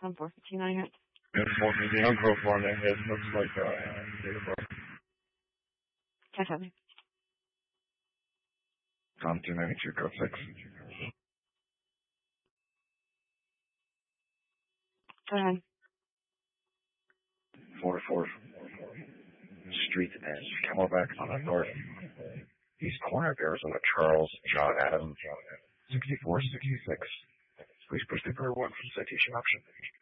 on 459. And 459 on profile on it looks like date of birth. 10-7. Tom 292, code 6. 29. 44. Street and Camelback on the north. East corner of Arizona, Charles John Adams, 6466. Please push paper 1 for citation option.